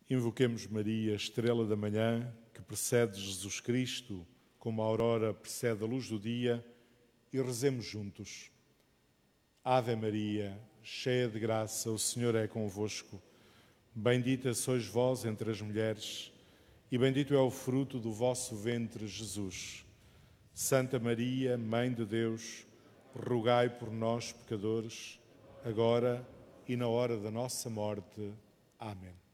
Invoquemos Maria, estrela da manhã, que precede Jesus Cristo, como a aurora precede a luz do dia, e rezemos juntos. Ave Maria, cheia de graça, o Senhor é convosco. Bendita sois vós entre as mulheres, e bendito é o fruto do vosso ventre, Jesus. Santa Maria, Mãe de Deus, rogai por nós, pecadores, agora e na hora da nossa morte. Amém.